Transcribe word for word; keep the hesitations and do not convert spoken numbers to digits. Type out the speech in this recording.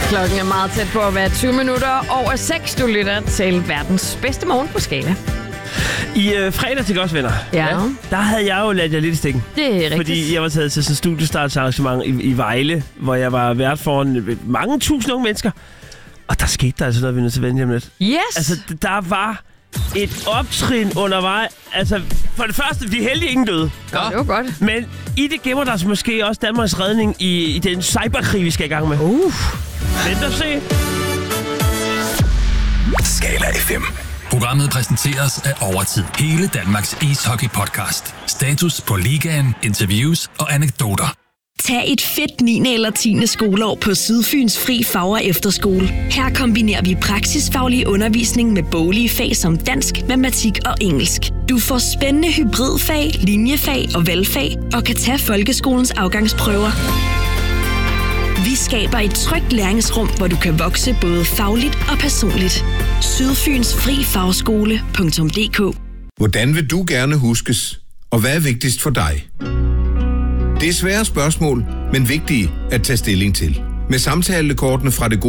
Klokken er meget tæt på at være tyve minutter over seks. Du lytter til verdens bedste morgen på Skala. I øh, fredag til os, venner, ja. Ja, der havde jeg jo ladt jer lidt i stikken. Det er rigtigt. Fordi jeg var taget til sådan et studiestartsarrangement i, i Vejle, hvor jeg var vært foran mange tusind unge mennesker. Og der skete der altså noget, vi er nødt til at vende lidt. Yes! Altså, der var et optrin undervejs. Altså, for det første, de heldige ingen døde. Ja, det var godt. Men i det gemmer der måske også Danmarks redning i, i den cyberkrig, vi skal i gang med. Uh. Vent og se. Skala F M. Programmet præsenteres af Overtid. Hele Danmarks ishockey-podcast. Status på ligaen, interviews og anekdoter. Tag et fedt niende eller tiende skoleår på Sydfyns Fri Fag- og Efterskole. Her kombinerer vi praksisfaglig undervisning med boglige fag som dansk, matematik og engelsk. Du får spændende hybridfag, linjefag og valgfag og kan tage folkeskolens afgangsprøver. Vi skaber et trygt læringsrum, hvor du kan vokse både fagligt og personligt. Sydfyns Fri Fagskole punktum d k. Hvordan vil du gerne huskes? Og hvad er vigtigst for dig? Det er svære spørgsmål, men vigtige at tage stilling til. Med samtalekortene fra Det Gode